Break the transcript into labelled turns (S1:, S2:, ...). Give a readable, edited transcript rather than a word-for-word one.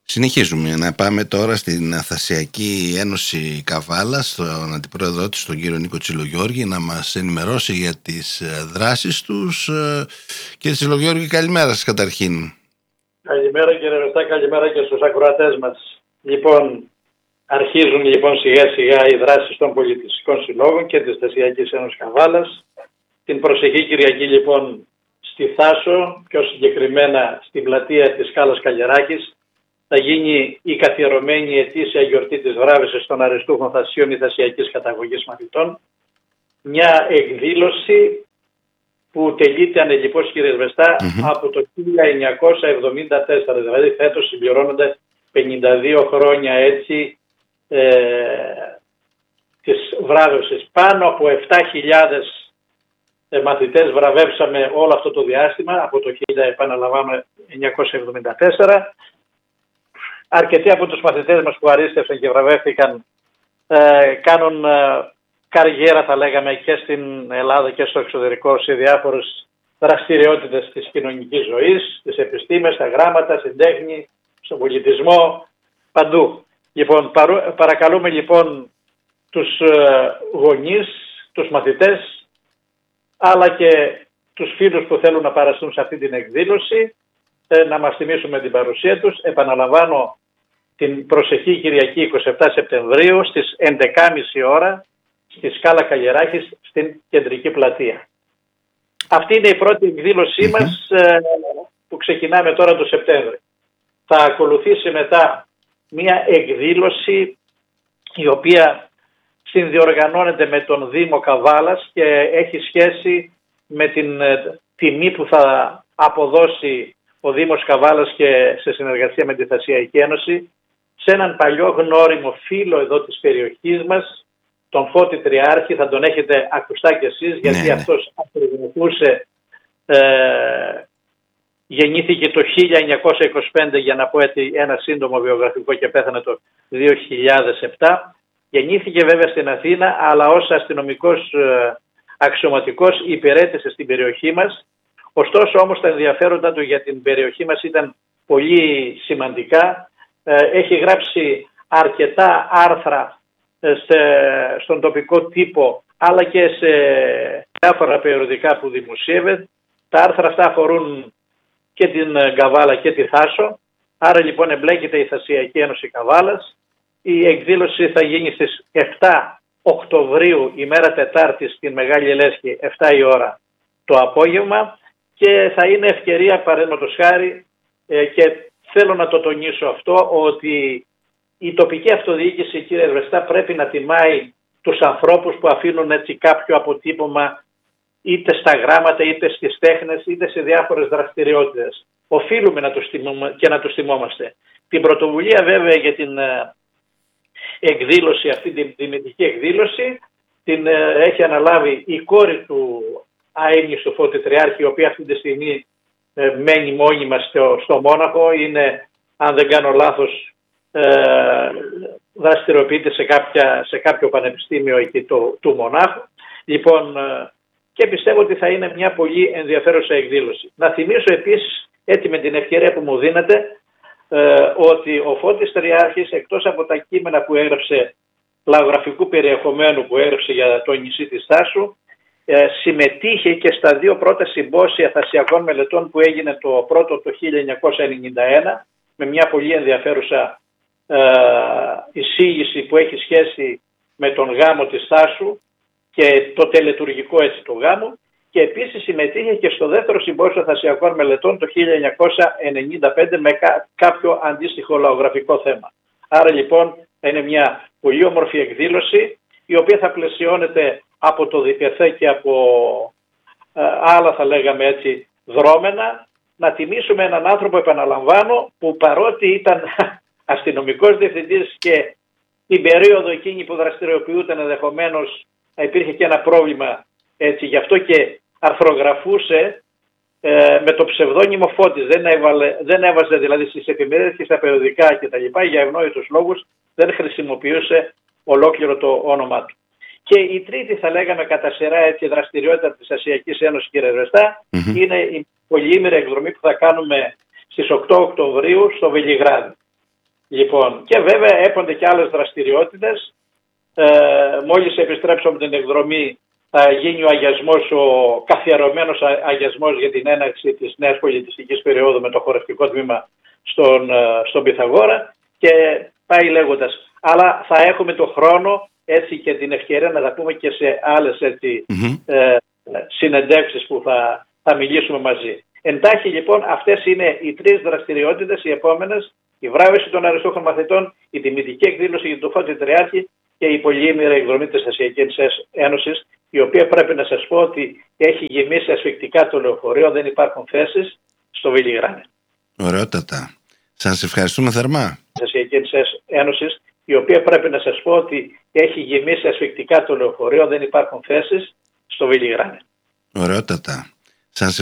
S1: Συνεχίζουμε να πάμε τώρα στην Αθασσιακή Ένωση Καβάλας, στον αντιπρόεδρό της, τον κύριο Νίκο Τσιλογιώργη, να μας ενημερώσει για τις δράσεις τους. Κύριε Τσιλογιώργη, καλημέρα σας καταρχήν.
S2: Καλημέρα κύριε Ρωστά, καλημέρα και στους ακροατές μας. Αρχίζουν σιγά σιγά οι δράσεις των πολιτιστικών συλλόγων και της Αθασσιακής Ένωσης Καβάλας. Την προσεχή Κυριακή στη Θάσο, πιο συγκεκριμένα στην πλατεία της Σκάλας Καλλιεράκης, θα γίνει η καθιερωμένη ετήσια γιορτή της βράβευσης των αριστούχων θασίων ηθασιακής καταγωγής μαθητών. Μια εκδήλωση που τελείται ανελιπώς, κύριε Σβεστά, από το 1974, δηλαδή φέτος συμπληρώνονται 52 χρόνια έτσι της βράβευσης. Πάνω από 7.000 μαθητές βραβεύσαμε όλο αυτό το διάστημα, από το 1974. Αρκετοί από τους μαθητές μας που αρίστευσαν και βραβεύτηκαν κάνουν καριέρα, θα λέγαμε, και στην Ελλάδα και στο εξωτερικό σε διάφορες δραστηριότητες της κοινωνικής ζωής, στις επιστήμες, στα γράμματα, στην τέχνη, στον πολιτισμό, παντού. Παρακαλούμε τους γονείς, τους μαθητές, αλλά και τους φίλους που θέλουν να παραστούν σε αυτή την εκδήλωση να μας τιμήσουν με την παρουσία τους. Επαναλαμβάνω, την προσεχή Κυριακή 27 Σεπτεμβρίου στις 11.30 ώρα στη Σκάλα Καλλιεράκης στην κεντρική πλατεία. Αυτή είναι η πρώτη εκδήλωσή μας που ξεκινάμε τώρα το Σεπτέμβρη. Θα ακολουθήσει μετά μια εκδήλωση η οποία συνδιοργανώνεται με τον Δήμο Καβάλας και έχει σχέση με την τιμή που θα αποδώσει ο Δήμος Καβάλας και σε συνεργασία με τη Αθασσιακή Ένωση σε έναν παλιό γνώριμο φίλο εδώ της περιοχής μας, τον Φώτη Τριάρχη. Θα τον έχετε ακουστά κι εσείς, γιατί αυτός ακριβώς γεννήθηκε το 1925, για να πω έτσι ένα σύντομο βιογραφικό, και πέθανε το 2007. Γεννήθηκε βέβαια στην Αθήνα, αλλά ως αστυνομικός αξιωματικός υπηρέτησε στην περιοχή μας. Ωστόσο όμως τα ενδιαφέροντα του για την περιοχή μας ήταν πολύ σημαντικά. Έχει γράψει αρκετά άρθρα στον τοπικό τύπο, αλλά και σε διάφορα περιοδικά που δημοσίευε. Τα άρθρα αυτά αφορούν και την Καβάλα και τη Θάσο. Άρα εμπλέκεται η Αθασσιακή Ένωση Καβάλας. Η εκδήλωση θα γίνει στις 7 Οκτωβρίου, ημέρα Τετάρτη, στην Μεγάλη Λέσχη, 7 η ώρα το απόγευμα, και θα είναι ευκαιρία, παραδείγματος χάρη, και θέλω να το τονίσω αυτό, ότι η τοπική αυτοδιοίκηση, κύριε Ρωστά, πρέπει να τιμάει τους ανθρώπους που αφήνουν έτσι κάποιο αποτύπωμα, είτε στα γράμματα, είτε στις τέχνες, είτε σε διάφορες δραστηριότητες. Οφείλουμε να τους τιμούμε και να τους τιμόμαστε. Την πρωτοβουλία βέβαια για την εκδήλωση, αυτή την τιμητική εκδήλωση, την έχει αναλάβει η κόρη του αείμνηστου Φώτη Τριάρχη, η οποία αυτή τη στιγμή μένει μόνιμα στο Μόναχο. Είναι, αν δεν κάνω λάθος, δραστηριοποιείται σε κάποιο πανεπιστήμιο εκεί του Μονάχου. Και πιστεύω ότι θα είναι μια πολύ ενδιαφέρουσα εκδήλωση. Να θυμίσω επίσης, έτσι με την ευκαιρία που μου δίνετε, ότι ο Φώτης Τριάρχης, εκτός από τα κείμενα που έγραψε, λαογραφικού περιεχομένου που έγραψε για το νησί της Θάσου, συμμετείχε και στα δύο πρώτα συμπόσια θασσιακών μελετών που έγινε, το πρώτο το 1991, με μια πολύ ενδιαφέρουσα εισήγηση που έχει σχέση με τον γάμο της Θάσου και το τελετουργικό έτσι του γάμου, και επίσης συμμετείχε και στο δεύτερο συμπόσιο θασσιακών μελετών το 1995 με κάποιο αντίστοιχο λαογραφικό θέμα. Άρα είναι μια πολύ όμορφη εκδήλωση, η οποία θα πλαισιώνεται από το ΔΠΘ και από άλλα, θα λέγαμε έτσι, δρόμενα. Να τιμήσουμε έναν άνθρωπο, επαναλαμβάνω, που παρότι ήταν αστυνομικός διευθυντής και την περίοδο εκείνη που δραστηριοποιούταν ενδεχομένως υπήρχε και ένα πρόβλημα, έτσι, γι' αυτό και αρθρογραφούσε με το ψευδόνυμο Φώτης. Δεν έβαζε δηλαδή στις εφημερίδες και στα περιοδικά κτλ. Για ευνόητους λόγους δεν χρησιμοποιούσε ολόκληρο το όνομά του. Και η τρίτη, θα λέγαμε κατά σειρά, έτσι, δραστηριότητα της Αθασσιακής Ένωσης, κύριε Ρωστά, είναι η πολυήμερη εκδρομή που θα κάνουμε στις 8 Οκτωβρίου στο Βελιγράδι. Λοιπόν, και βέβαια έπονται και άλλες δραστηριότητες. Μόλις επιστρέψω από την εκδρομή θα γίνει ο αγιασμός, ο καθιερωμένος αγιασμός για την έναρξη της νέας πολιτιστικής περίοδου με το χορευτικό τμήμα στον Πυθαγόρα και πάει λέγοντας. Αλλά θα έχουμε το χρόνο έτσι και την ευκαιρία να τα πούμε και σε άλλες συνεντεύξεις που θα μιλήσουμε μαζί. Εντάχει λοιπόν αυτές είναι οι τρεις δραστηριότητες, οι επόμενες: η βράβευση των αριστούχων μαθητών, η τιμητική εκδήλωση για τον Φώτη Τριάρχη και η πολυήμερη εκδρομή της Ασιακής Ένωσης, η οποία πρέπει να σας πω ότι έχει γεμίσει ασφυκτικά το λεωφορείο, δεν υπάρχουν θέσεις στο Βιλιγράνι.
S1: Ωραιότατα. Σας ευχαριστούμε θερμά.
S2: Της Ασιακής Ένωσης, η οποία πρέπει να σας πω ότι έχει γεμίσει ασφυκτικά το λεωφορείο, δεν υπάρχουν θέσεις στο Βιλιγράνι.
S1: Ωραιότατα. Σας